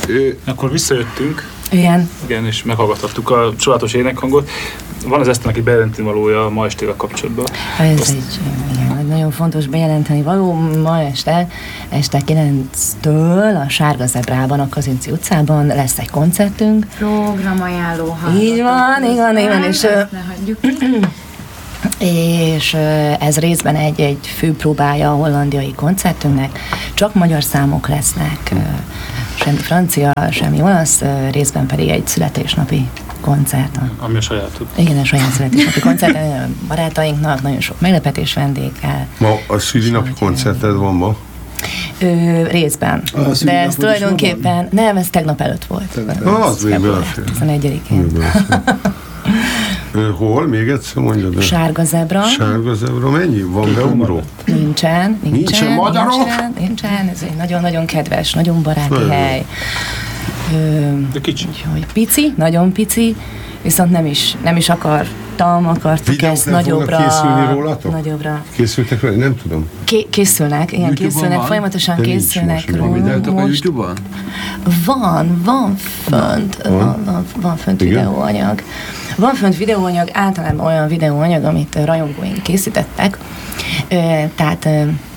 Akkor visszajöttünk. Igen. Igen, és meghallgathattuk a csodálatos énekhangot. Van az Eszternek egy bejelenteni valója ma estével kapcsolatban. Ez egy nagyon fontos bejelenteni való. Ma este 9-től a Sárga Zebrában, a Kazinczy utcában lesz egy koncertünk. Programajánló. Így van. És ez részben egy főpróbája a hollandiai koncertünknek. Csak magyar számok lesznek, semmi francia, semmi olasz, részben pedig egy születésnapi koncert. Ami a sajátuk. Igen, a saját születésnapi koncert, barátainknak, nagyon sok meglepetés vendéggel. Ma a szülinapi koncerted van ma? Részben. De ez tulajdonképpen, nem, ez tegnap előtt volt. Az még belefér. 11-én. Hol? Még egyszer mondjad. Sárga Zebra. Sárga Zebra, mennyi? Van beugró? Nincsen magyarok? Nincsen, ez egy nagyon-nagyon kedves, nagyon baráti hely. De kicsi. Pici, nagyon pici, viszont nem is akartuk ezt nagyobbra. Készülni rólatok? Nagyobbra. Készültek vele? Nem tudom. Készülnek, folyamatosan készülnek róla. A YouTube-on? Van fönt videóanyag. Van fönt videóanyag, általában olyan videóanyag, amit rajongóink készítettek. Tehát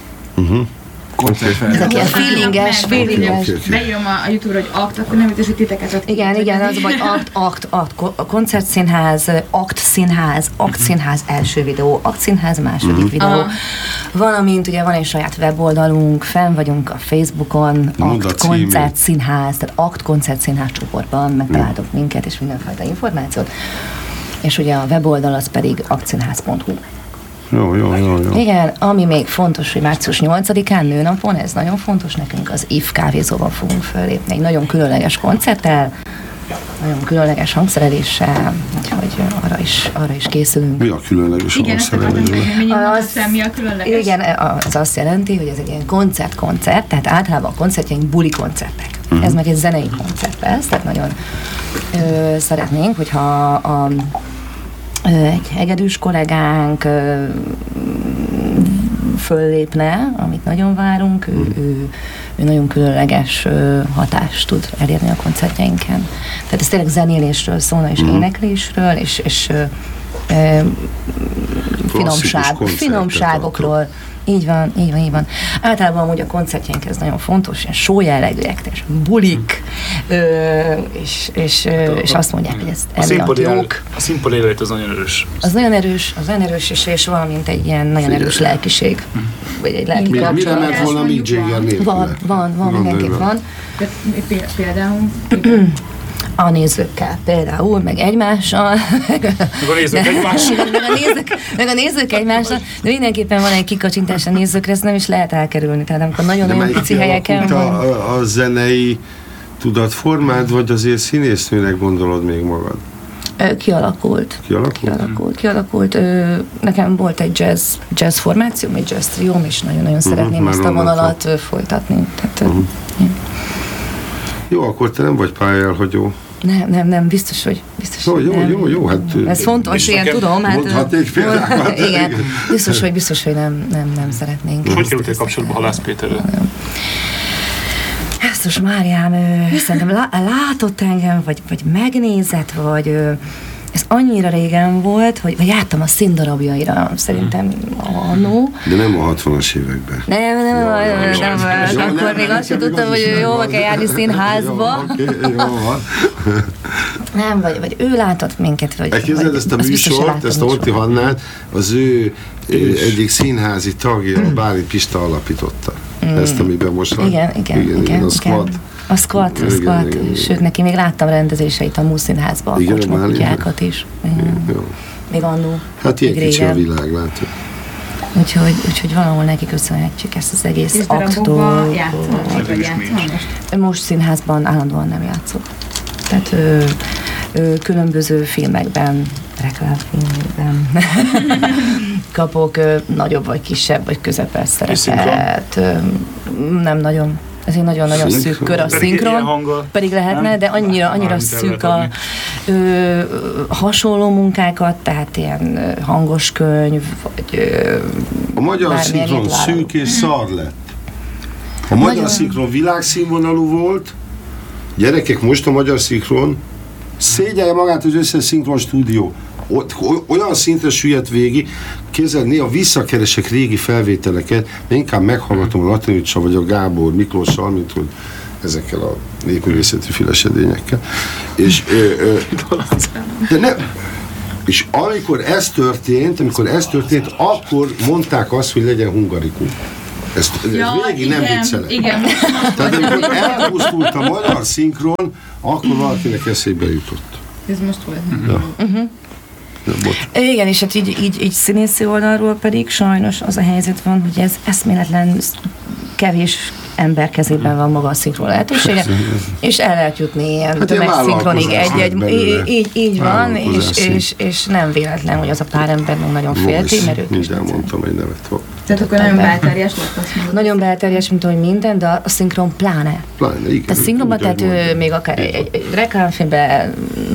ezek ilyen feelinges. Beírom a YouTube-ra, hogy akt, akkor nem biztos, hogy titeket ott. Igen, az vagy akt, koncertszínház, aktszínház első videó, aktszínház második videó. Valamint ugye van egy saját weboldalunk, fenn vagyunk a Facebookon, Akt Koncertszínház, tehát Akt Koncertszínház csoportban megtaláltok minket és mindenfajta információt. És ugye a weboldal az pedig aktszínház.hu. Jó. Igen, ami még fontos, hogy március 8-án, nőnapon, ez nagyon fontos nekünk, az IF kávézóban fogunk fellépni. Egy nagyon különleges koncerttel, nagyon különleges hangszereléssel, úgyhogy arra is készülünk. Mi a különleges hangszerelés? Mi a különleges? Igen, az azt jelenti, hogy ez egy ilyen koncert, tehát általában a koncertjeink buli koncertek. Ez meg egy zenei koncert lesz, tehát nagyon szeretnénk, hogyha egy hegedűs kollégánk föllépne, amit nagyon várunk, ő nagyon különleges hatást tud elérni a koncertjeinken. Tehát ez tényleg zenélésről szólna, és éneklésről, és finomságokról. Így van. Általában amúgy a koncertjeink ez nagyon fontos, ilyen show jellegűek, és bulik, és azt mondják, hogy ez emiatt jók. A színpad élet az nagyon erős. Az nagyon erős, és valamint egy ilyen nagyon erős lelkiség. Vagy egy lelki kapcsolat. Mire ment volna Mick Jagger nélkül? Van, mindenképp van. Például? A nézőkkel például, meg egymással. Meg a nézők egymással. De mindenképpen van egy kikacsintás a nézőkre, ezt nem is lehet elkerülni. Tehát amikor nagyon pici helyeken van. A zenei tudatformád, vagy azért színésznőnek gondolod még magad? Kialakult. Nekem volt egy jazz formációm, egy jazz trióm, és nagyon-nagyon szeretném ezt a vonalat folytatni. Tehát, Jó, akkor te nem vagy pályaelhagyó. Nem, biztos, hogy Jó, hát... Ez fontos, ilyen tudom. Mondhatnék példákat. Igen, biztos, hogy nem szeretnénk. Hogy kerültél kapcsolatba Halász Péterrel? Jézus Máriám, szerintem látott engem, vagy megnézett, vagy ez annyira régen volt, hogy jártam a színdarabjaira, szerintem annó. De nem a 60-as években. Nem, akkor még azt sem tudtam, hogy jól kell járni színházba. Nem, vagy ő látott minket, vagy... Elképzeled ezt a műsort, ezt a Orti Hannát, az ő egyik színházi tagja, Bálint Pista alapította. Ezt, amiben most van. Igen, a Squad. A Squad. Sőt, neki még láttam rendezéseit a Múszínházban, a kocsmakutyákat is. Még annó. Hát ilyen kicsi a világ, látjuk. Úgyhogy valahol neki köszönhetjük ezt az egész aktot. Most színházban állandóan nem játszok. Tehát különböző filmekben, reklámfilmekben kapok nagyobb vagy kisebb vagy közepes szerepet. Nem nagyon. Ez egy nagyon-nagyon szűk kör a szinkron, pedig lehetne, de annyira szűk a hasonló munkákat, tehát ilyen hangos könyv, vagy a magyar szinkron szűk és szar lett. A magyar szinkron világszínvonalú volt, Gyerekek, most a magyar szinkron szégyelje magát az összes szinkron stúdió. Olyan szintre süllyedt végig, képzeld, néha visszakeresek régi felvételeket, de inkább meghallgatom a Latinicsa vagy a Gábor Miklóssal, mint hogy ezekkel a népművészeti fülesedényekkel. És amikor ez történt, akkor mondták azt, hogy legyen hungarikum. Ez végig nem viccelek. Igen. Tehát amikor elpusztult a magyar szinkron, akkor valakinek eszébe jutott. Ez most volt. Igen, és hát így színészi oldalról pedig sajnos az a helyzet van, hogy ez eszméletlen kevés ember kezében van maga a szinkron lehetősége, és el lehet jutni ilyen tömegszinkronig így van, és nem véletlen, hogy az a pár ember meg nagyon félti, mert ők is mondtam egy nevet. Tehát akkor nagyon belterjes lett, azt mondod. Nagyon belterjes, mint ahogy minden, de a szinkron pláne. Igen. A szinkronban, tehát még akár egy reklámfilmben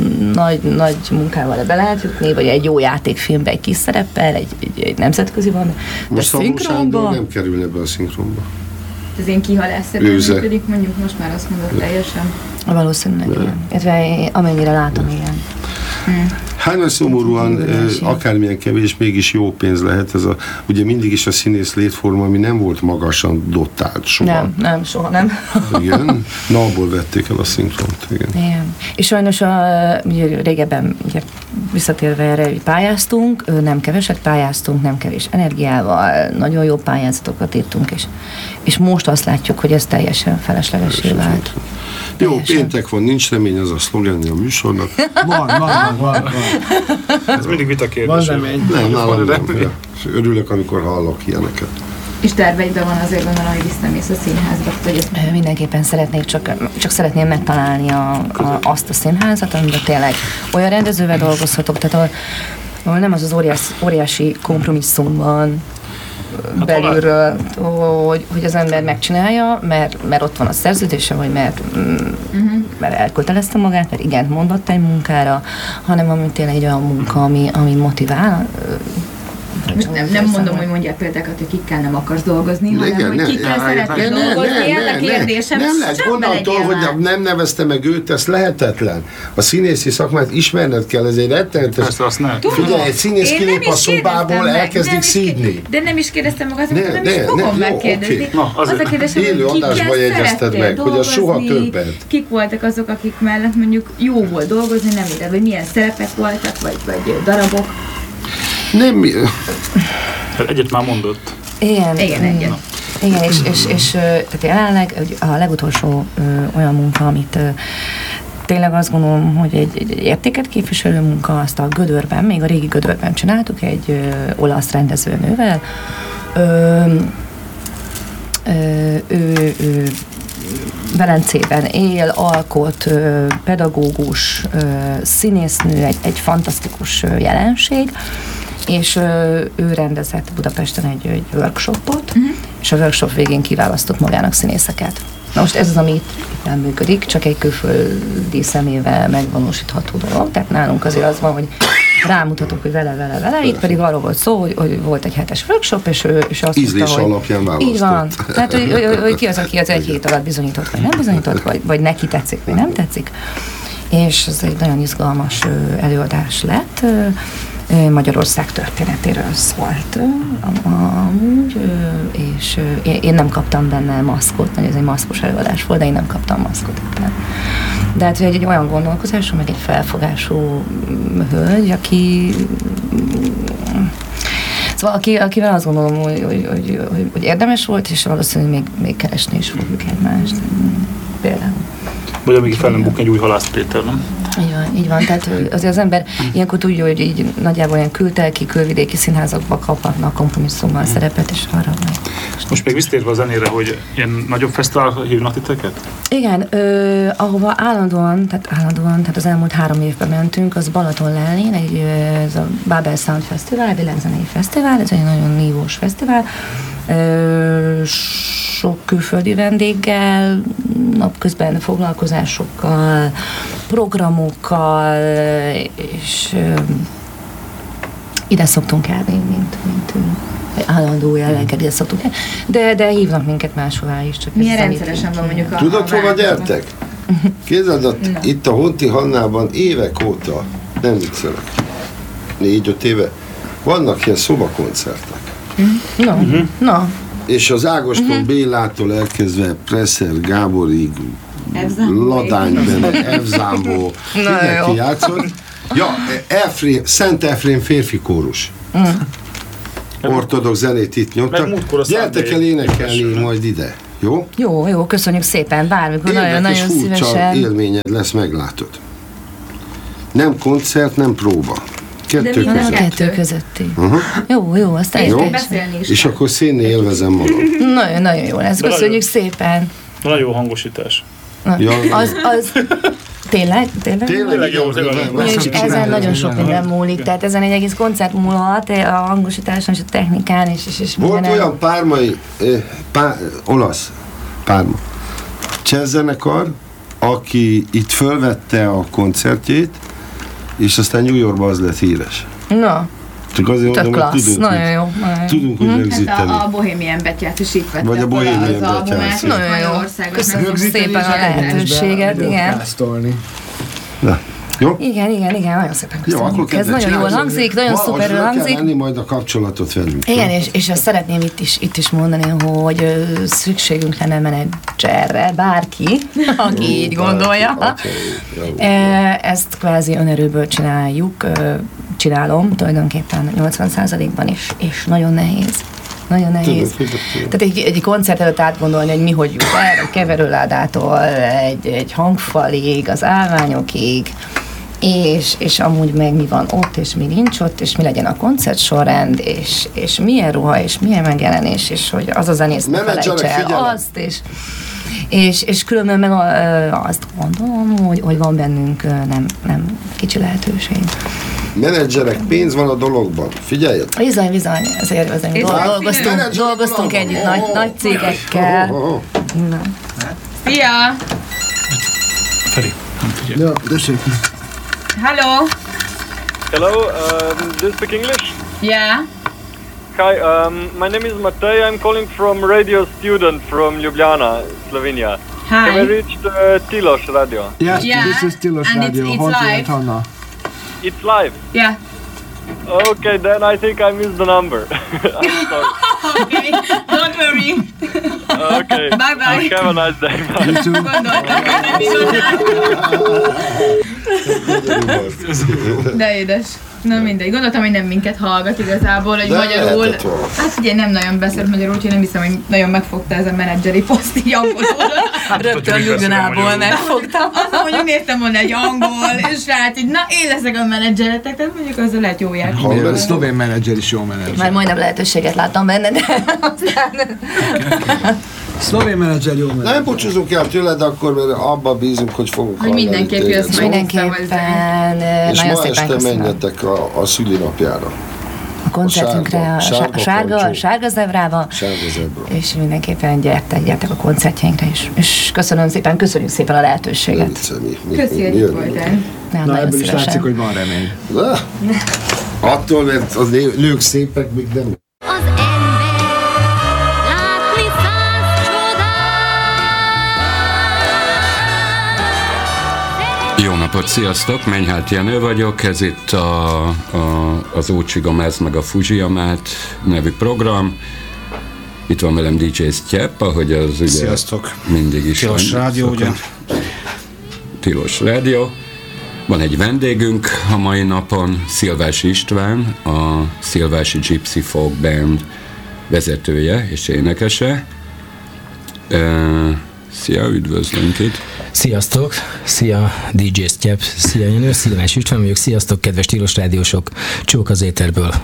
nagy munkával be lehet jutni, vagy egy jó játékfilmben egy kis szereppel, egy nemzetközi van. De szinkronban nem kerülne be a szinkronba. Az én kihalásszerűen működik, mondjuk most már azt mondod teljesen. Valószínűleg igen. Amennyire látom, igen. Hányban szomorúan, akármilyen kevés, mégis jó pénz lehet ez ugye mindig is a színész létforma, ami nem volt magasan dotált soha. Nem, soha nem. Igen, na abból vették el a szinkront, igen. És sajnos ugye régebben ugye, visszatérve erre, hogy pályáztunk, nem keveset pályáztunk, nem kevés energiával, nagyon jó pályázatokat írtunk, és most azt látjuk, hogy ez teljesen feleslegessé vált. Jó, péntek van, nincs remény, az a szlogenja a műsornak. Van. Ez mindig vita kérdés. Van remény. Nem, nálam nem. Örülök, amikor hallok ilyeneket. És terveidben van azért gondolom, hogy visszamész a színházba. Mindenképpen szeretnék, csak szeretném megtalálni azt a színházat, amiben tényleg olyan rendezővel dolgozhatok, tehát ahol nem az óriási kompromisszum van belülről, hogy az ember megcsinálja, mert ott van a szerződése, vagy mert elkötelezte magát, mert igent mondott egy munkára, hanem ami tényleg egy olyan munka, ami motivál. Most nem mondom, hogy mondják példákat, hogy kikkel nem akarsz dolgozni, hanem hogy kikkel szeretnél dolgozni. Ez a kérdésem. Nem lehet, onnantól, hogy nem nevezte meg őt, ez lehetetlen. A színészi szakmát ismerned kell, ez egy rettenetes. Figyelj, egy színész kilép a szobából, elkezdik szídni. De nem is kérdeztem meg azokat, nem is fogom megkérdezni. Az a kérdésem, élő adásban jegyezted meg, hogy az soha többet. Kik voltak azok, akik mellett mondjuk jó volt dolgozni, nem ide, vagy milyen szerepek voltak, vagy darabok. Nem. Egyet már mondott. Igen, egyet. Igen, és tehát jelenleg a legutolsó olyan munka, amit tényleg azt gondolom, hogy egy értéket képviselő munka, azt a Gödörben, még a régi Gödörben csináltuk, egy olasz rendezőnővel. Ő Velencében él, alkot, pedagógus, színésznő, egy fantasztikus jelenség, és ő rendezett Budapesten egy workshopot, és a workshop végén kiválasztott magának színészeket. Na most ez az, ami itt nem működik, csak egy külföldi szemével megvalósítható dolog, tehát nálunk azért az van, hogy rámutatok, hogy vele, itt pedig arról volt szó, hogy volt egy 7-es workshop, és azt ízlés mondta, alapján választott. Így van. Tehát, hogy ki az, aki az egy hét alatt bizonyított, vagy nem bizonyított, vagy neki tetszik, vagy nem tetszik. És ez egy nagyon izgalmas előadás lett. Magyarország történetéről szólt amúgy, és én nem kaptam benne maszkot, mert ez egy maszkos előadás volt, de én nem kaptam maszkot éppen. De hát egy olyan gondolkozású, meg egy felfogású hölgy, aki szóval akivel azt gondolom, hogy érdemes volt, és valószínűleg még keresni is fogjuk egymást. Például. Vagy amíg fel nem bukni egy új Halász Péter, nem? Így van, tehát azért az ember ilyenkor tudja, hogy így nagyjából ilyen kültelki, külvidéki színházakba kaphatnak kompromisszummal szerepet, és arra meg. Most még visszatérve a zenére, hogy ilyen nagyobb fesztiválra hívnak titeket? Igen, ahova állandóan, tehát az elmúlt 3 évben mentünk, az Balatonlellén, ez a Babel Sound Fesztivál, világzenei fesztivál, ez egy nagyon nívós fesztivál, sok külföldi vendéggel, napközben foglalkozásokkal, programokkal, és ide szoktunk járni, mint állandó jelleggel ide szoktunk járni, de hívnak minket máshová is. Csak milyen rendszeresen van mondjuk a... Tudod, hova gyertek? Képzeld, itt a Honti Hannában évek óta, nem viccelek, 4-5 éve, vannak ilyen szobakoncertek. No. És az Ágoston Bélától elkezdve Presser Gáborig, Ladány Bene, Evzámbó, mindenki játszott. Ja, Szent Efrém férfi kórus. Ortodox zenét itt nyomtak. Gyertek el énekelni majd ide. Jó? Jó, köszönjük szépen, bármikor, nagyon szívesen. Élményed lesz, meglátod. Nem koncert, nem próba. Kettő közötti. Jó, azt beszélni is. És akkor szénné élvezem magam. Nagyon jó lesz, köszönjük szépen. Nagyon jó hangosítás. Az tényleg jó. És ezen nagyon sok minden múlik, tehát ezen egy egész koncert múlhat, a hangosításon és a technikán és volt olyan pármai, olasz párma jazzzenekar, aki itt fölvette a koncertjét, és aztán New Yorkban az lett híres. Na. Csak azért mondom, hogy tudunk úgy rögzíteni. Hát a Bohemian Betyát is itt vette. Vagy a Bohemian Betyát. Nagyon jó. Köszönjük szépen a lehetőséget. Igen. Na. Jó? Igen, nagyon szépen köszönjük. Jó, ez nagyon jól hangzik, nagyon szuperül hangzik. Kell majd a kapcsolatot velünk. Igen, és azt szeretném itt is mondani, hogy szükségünk lenne menedzserre, bárki, aki így gondolja. Ezt kvázi önerőből csinálom tulajdonképpen 80%-ban is, és nagyon nehéz. Nagyon nehéz. Tehát egy koncert előtt átgondolni, hogy mi hogy jut el, a keverőládától, egy hangfalig, az állványokig, és amúgy meg mi van ott, és mi nincs ott, és mi legyen a koncert sorrend, és milyen ruha, és milyen megjelenés, és hogy az a zenész ne felejtse el azt, és különben meg azt gondolom, hogy van bennünk nem kicsi lehetőség. Menedzserek, pénz van a dologban. Figyeljetek! Bizony, ezért dolgoztunk együtt nagy cégekkel. Szia! Feri, ja, tessék. Hello! Hello, do you speak English? Yeah. Hi, my name is Matej. I'm calling from radio student from Ljubljana, Slovenia. Hi. Can I reach the Tilos radio? Yes, this is Tilos and radio. It's live. It's live? Yeah. Okay, then I think I missed the number. I'm sorry. Okay, don't worry. Okay. Bye. Have a nice day. Bye. You too. De édes. Na mindegy, gondoltam, hogy nem minket hallgat igazából, hogy magyarul. Hát ugye nem nagyon beszélt magyarul, úgyhogy nem hiszem, hogy nagyon megfogta ez a menedzseri poszt így angolul. Rögtön Ljubljanából megfogtam. Azt mondjuk értem volna egy angol, és hát így, na én leszek a menedzseretek, tehát mondjuk azzal lehet jó járni. A szlovén menedzser is jó menedzser. Már majdnem lehetőséget láttam benne, de aztán... Szlovén menedzser jó menedzser. Nem búcsúzunk el tőle, de akkor mert abba bízunk, hogy fogunk hallani. Hogy mindenképp jössz majd. Mindenképpen. És nagyon ma szépen este köszönöm. menjetek a szülinapjára. A koncertünkre, a Sárga Zebrába. És mindenképpen gyertek a koncertjeinkre is. És köszönjük szépen a lehetőséget. Köszi, hogy itt voltál. Na ebből is látszik, hogy van remény. Attól, mert a nők szépek, még nem. Jó napot, sziasztok! Menyhárt Jenő vagyok, ez itt az Ócsi Gomez meg a Fuzsiamát nevű program. Itt van velem DJ Sztyepp, ahogy az ugye sziasztok. Mindig is Tilos Rádió, ugye? Tilos Rádió. Van egy vendégünk a mai napon, Szilvási István, a Szilvási Gypsy Folk Band vezetője és énekese. Szia, üdvözlünk itt! Sziasztok! Szia DJ Sztyepp, szia Jenő, Szilvási István vagyok, sziasztok kedves Tilos rádiósok, csók az éterből.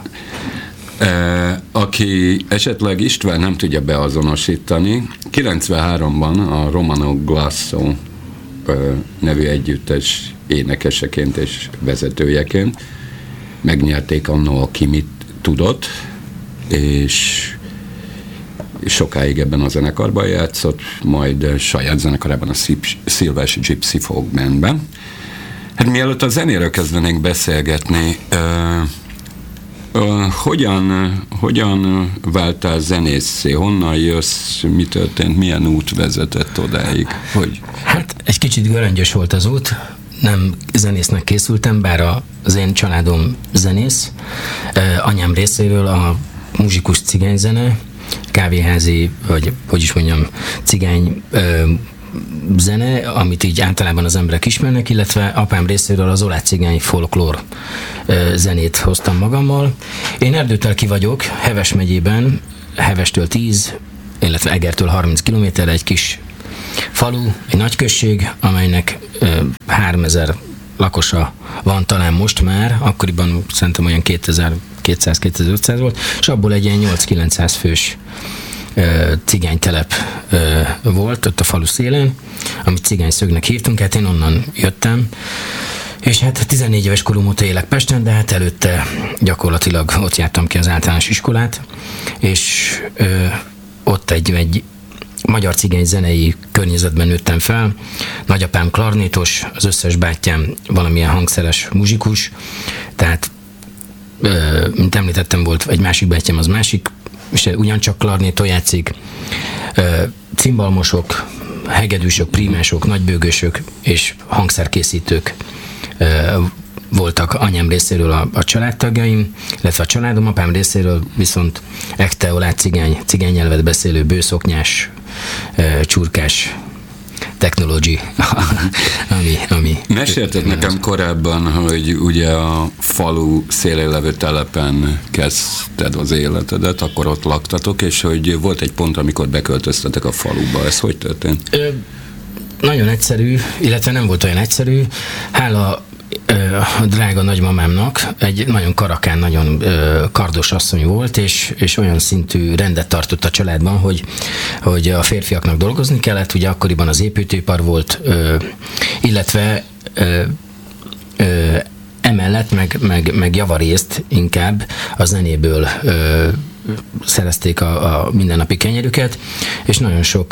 Aki esetleg István nem tudja beazonosítani, 93-ban a Romano Glasso nevű együttes énekeseként és vezetőjeként megnyerték annó, aki mit tudott, és sokáig ebben a zenekarban játszott, majd saját zenekarában a Szilvási Gypsy Folk Bandben. Hát mielőtt a zenéről kezdenénk beszélgetni, Hogyan váltál zenészé? Honnan jössz? Mi történt? Milyen út vezetett odáig? Hogy? Hát egy kicsit göröngyös volt az út. Nem zenésznek készültem, bár az én családom zenész. Anyám részéről a muzsikus cigányzene, kávéházi, vagy hogy is mondjam, cigány zene, amit így általában az emberek ismernek, illetve apám részéről az oláh cigány folklór zenét hoztam magammal. Én Erdőtelki vagyok, Heves megyében, Hevestől 10, illetve Egertől 30 kilométerre egy kis falu, egy nagy község, amelynek 3000 lakosa van talán most már, akkoriban szerintem olyan 2200-2500 volt, és abból egy ilyen 8-900 fős cigánytelep volt ott a falu szélén, amit cigányszögnek hívtunk, hát én onnan jöttem, és hát 14 éves korom óta élek Pesten, de hát előtte gyakorlatilag ott jártam ki az általános iskolát, és ott egy magyar cigány zenei környezetben nőttem fel. Nagyapám klarnétos, az összes bátyám valamilyen hangszeres muzsikus, tehát mint említettem, volt egy másik bátyám, az másik, és ugyancsak klarnéton játszik, cimbalmosok, hegedűsök, prímások, nagybőgősök és hangszerkészítők voltak anyám részéről a családtagjaim, illetve a családom, apám részéről viszont ekte oláh cigány nyelvet beszélő, bőszoknyás, csurkás technology, ami mesélted nekem korábban, hogy ugye a falu szélén levő telepen kezdted az életedet, akkor ott laktatok, és hogy volt egy pont, amikor beköltöztetek a faluba. Ez hogy történt? Nagyon egyszerű, illetve nem volt olyan egyszerű. Hála a drága nagymamámnak egy nagyon karakán, nagyon kardos asszony volt, és olyan szintű rendet tartott a családban, hogy a férfiaknak dolgozni kellett, ugye akkoriban az építőipar volt, illetve emellett meg javarészt inkább a zenéből szerezték a mindennapi kenyerüket, és nagyon sok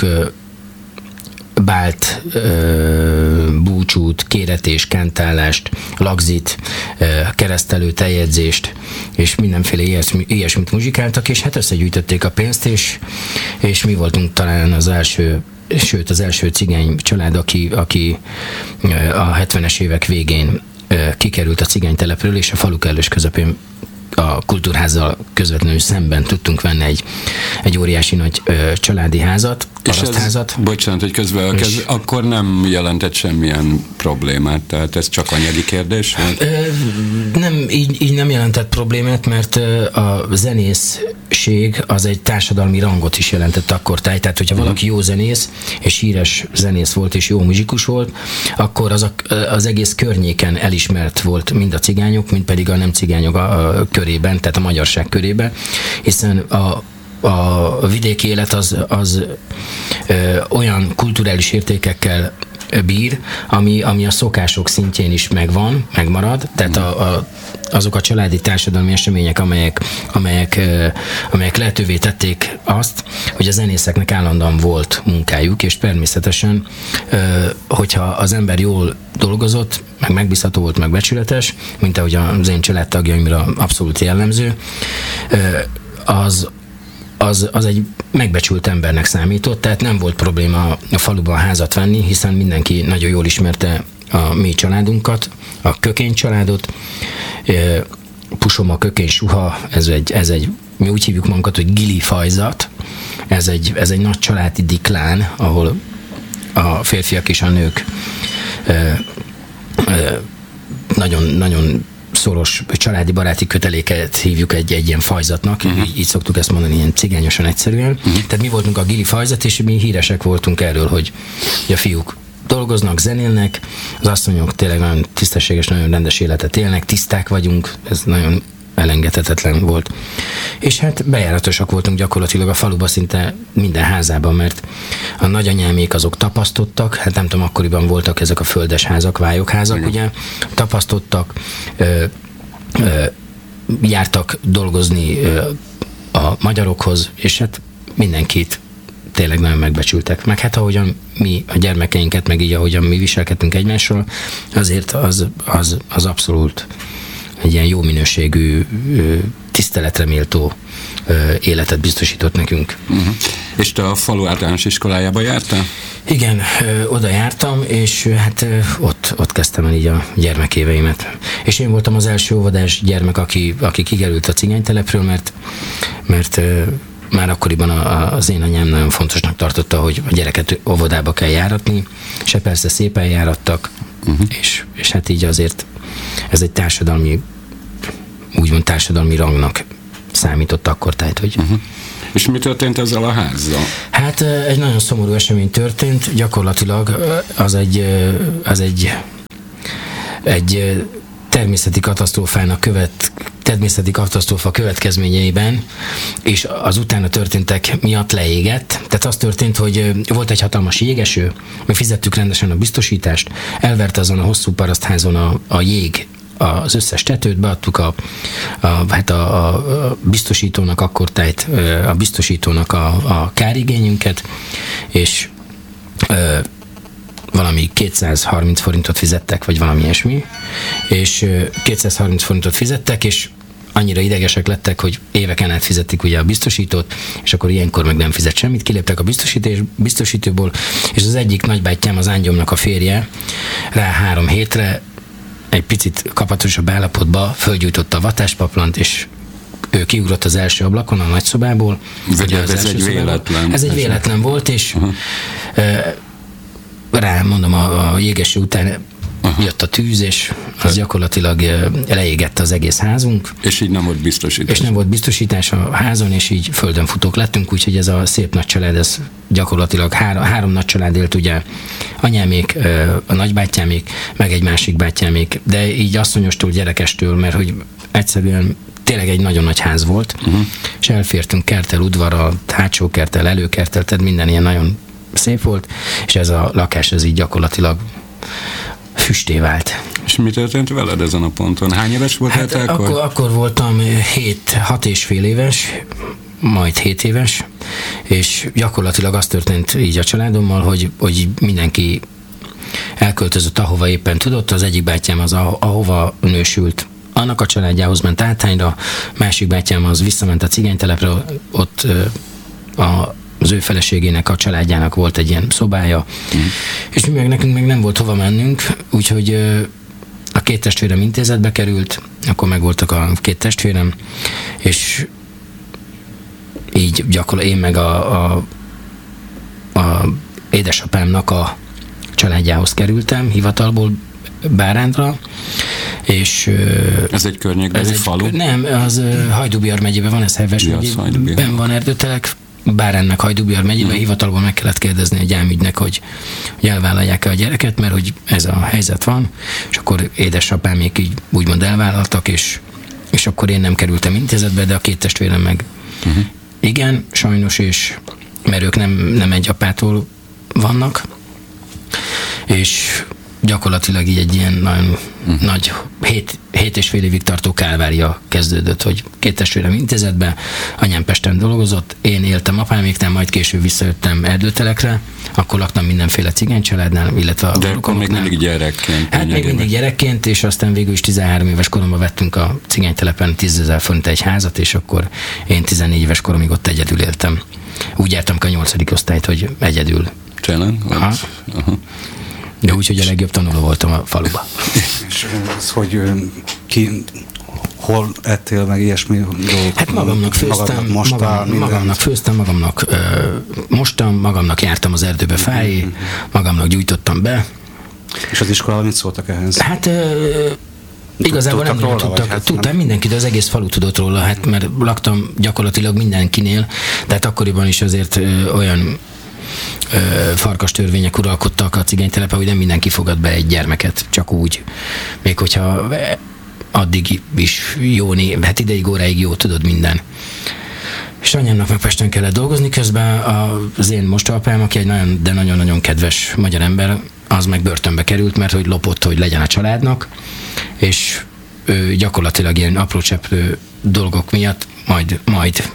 bált, búcsút, kéretés, kántálást, lagzit, keresztelő, teljegyzést, és mindenféle ilyesmit muzsikáltak, és hát összegyűjtötték a pénzt, és mi voltunk talán az első, sőt az első cigány család, aki a 70-es évek végén kikerült a cigánytelepről, és a falu kellős közepén a kultúrházzal közvetlenül szemben tudtunk venni egy óriási nagy családi házat, parasztházat. Bocsánat, hogy közben akkor nem jelentett semmilyen problémát, tehát ez csak anyagi kérdés volt? Nem, így nem jelentett problémát, mert a zenészség az egy társadalmi rangot is jelentett akkor, tehát hogyha valaki jó zenész, és híres zenész volt, és jó muzsikus volt, akkor az egész környéken elismert volt mind a cigányok, mind pedig a nem cigányok körében, tehát a magyarság körében, hiszen a vidéki élet az olyan kulturális értékekkel bír, ami a szokások szintjén is megmarad, tehát azok a családi társadalmi események, amelyek lehetővé tették azt, hogy a zenészeknek állandóan volt munkájuk, és természetesen, hogyha az ember jól dolgozott, meg megbízható volt, meg becsületes, mint ahogy az én családtagjaimra abszolút jellemző, az egy megbecsült embernek számított, tehát nem volt probléma a faluban házat venni, hiszen mindenki nagyon jól ismerte a mi családunkat, a Kökény családot. Pusoma, Kökény, Suha, ez egy mi úgy hívjuk magunkat, hogy gili fajzat, ez egy nagy családi diklán, ahol a férfiak és a nők nagyon szoros családi baráti köteléket hívjuk egy ilyen fajzatnak, így szoktuk ezt mondani, ilyen cigányosan egyszerűen. Tehát mi voltunk a gili fajzat, és mi híresek voltunk erről, hogy a fiúk dolgoznak, zenélnek, az asszonyok tényleg nagyon tisztességes, nagyon rendes életet élnek, tiszták vagyunk, ez nagyon elengedhetetlen volt. És hát bejáratosak voltunk gyakorlatilag a faluba szinte minden házában, mert a nagyanyámék azok tapasztottak, hát nem tudom, akkoriban voltak ezek a földes házak, vályokházak, ugye, tapasztottak, jártak dolgozni a magyarokhoz, és hát mindenkit tényleg nagyon megbecsültek. Meg hát ahogyan mi a gyermekeinket, meg így ahogyan mi viselkedtünk egymásról, azért az abszolút egy ilyen jó minőségű, tiszteletre méltó életet biztosított nekünk. És te a falu általános iskolájába jártál? Igen, oda jártam, és hát ott kezdtem el így a gyermekéveimet. És én voltam az első óvodás gyermek, aki kikerült a cigánytelepről, mert már akkoriban az én anyám nagyon fontosnak tartotta, hogy a gyereket óvodába kell járatni, és persze szépen járattak, és hát így azért ez egy úgymond társadalmi rangnak számított akkor, tehát, hogy... És mi történt ezzel a házzal? Hát egy nagyon szomorú esemény történt, gyakorlatilag az egy természeti katasztrófa következményeiben, és az utána történtek miatt leégett. Tehát az történt, hogy volt egy hatalmas jégeső, mi fizettük rendesen a biztosítást, elverte azon a hosszú parasztházon a jég az összes tetőt, beadtuk a biztosítónak a kárigényünket, és valami 230 forintot fizettek, vagy valami ilyesmi, és 230 forintot fizettek, és annyira idegesek lettek, hogy éveken át fizették ugye a biztosítót, és akkor ilyenkor meg nem fizet semmit, kiléptek a biztosítóból, és az egyik nagybátyám, az ángyomnak a férje rá 3 hétre egy picit kapatosabb állapotba fölgyújtotta a vatáspaplant, és ő kiugrott az első ablakon, a nagyszobából. Ez egy véletlen. Ez egy véletlen volt, és mondom, a jégeső után jött a tűz, és az gyakorlatilag leégette az egész házunk. És így nem volt biztosítás. És nem volt biztosítás a házon, és így földön futók lettünk, úgyhogy ez a szép nagy család, ez gyakorlatilag három nagy család élt, ugye anyámék, a nagybátyámék, meg egy másik bátyámék, de így asszonyostól, gyerekestől, mert hogy egyszerűen tényleg egy nagyon nagy ház volt, és elfértünk kerttel, udvarral, hátsó kerttel, előkerttel, tehát minden ilyen nagyon szép volt, és ez a lakás, ez így gyakorlatilag füsté vált. És mi történt veled ezen a ponton? Hány éves voltál te akkor? Akkor voltam 6 és fél éves, majd 7 éves, és gyakorlatilag az történt így a családommal, hogy mindenki elköltözött, ahova éppen tudott. Az egyik bátyám az, ahova nősült, annak a családjához ment Áthányra, másik bátyám az visszament a cigánytelepre, ott az ő feleségének, a családjának volt egy ilyen szobája, és nekünk meg nem volt hova mennünk, úgyhogy a 2 testvérem intézetbe került, akkor meg voltak a 2 testvérem, és így gyakorlatilag én meg a édesapámnak a családjához kerültem, hivatalból Bárándra, és... Ez egy környékbeli falu? Nem, az Hajdúbihar megyében van, ez Heves megyében van erdőtelek, Báránnak Hajdúbihar megyében, hivatalból meg kellett kérdezni a gyámügynek, hogy elvállalják-e a gyereket, mert hogy ez a helyzet van, és akkor édesapám még így úgymond elvállaltak, és akkor én nem kerültem intézetbe, de a 2 testvérem meg igen, sajnos, és mert ők nem egy apától vannak, és gyakorlatilag így egy ilyen nagyon nagy 7 és fél évig tartó kálvária kezdődött, hogy 2 testvérem intézetben, anyám Pesten dolgozott, én éltem apáméknál, majd később visszajöttem Erdőtelekre, akkor laktam mindenféle cigány családnál, illetve a de akkor még mindig gyerekként. Hát még mindig gyerekként, és aztán végül is 13 éves koromban vettünk a cigánytelepen 10 000 forint egy házat, és akkor én 14 éves koromig ott egyedül éltem. Úgy jártam ki a 8. osztályt, hogy egyedül. Tényleg? De úgy, hogy a legjobb tanuló voltam a faluba. És ez, hogy hol ettél meg ilyesmi dolgok? Hát magamnak főztem, magamnak mostam, magamnak jártam az erdőbe fájé, magamnak gyújtottam be. És az iskolában mit szóltak ehhez? Hát igazából nem tudtak. Hát tudtam, mindenki, de az egész falu tudott róla, hát mert laktam gyakorlatilag mindenkinél, tehát akkoriban is azért olyan farkas törvények uralkodtak a cigánytelepen, hogy nem mindenki fogad be egy gyermeket, csak úgy. Még hogyha addig is jó hát ideig, óráig jó, tudod minden. És anyámnak meg Pesten kellett dolgozni, közben az én mostoapám, aki egy nagyon-nagyon kedves magyar ember, az meg börtönbe került, mert hogy lopott, hogy legyen a családnak, és ő gyakorlatilag ilyen aprócseprő dolgok miatt majd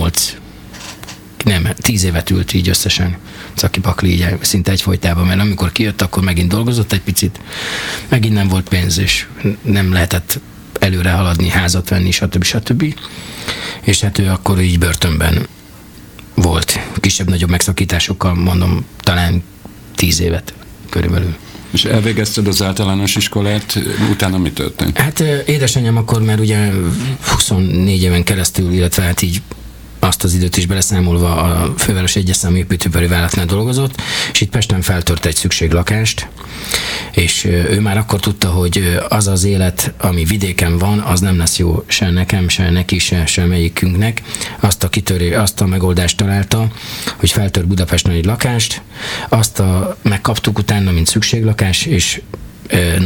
10 évet ült így összesen Szaki-Pakli, így szinte egyfolytában, mert amikor kijött, akkor megint dolgozott egy picit, megint nem volt pénz, és nem lehetett előre haladni, házat venni, stb. És hát ő akkor így börtönben volt. Kisebb-nagyobb megszakításokkal, mondom, talán 10 évet körülbelül. És elvégezted az általános iskolát, utána mi történt? Hát édesanyám akkor már ugye 24 éven keresztül, illetve hát így azt az időt is beleszámolva a Főváros egyes számú építőipari vállalatnál dolgozott, és itt Pesten feltört egy szükséglakást, és ő már akkor tudta, hogy az az élet, ami vidéken van, az nem lesz jó se nekem, se neki, se melyikünknek. Azt a megoldást találta, hogy feltört Budapesten egy lakást, megkaptuk utána, mint szükséglakás, és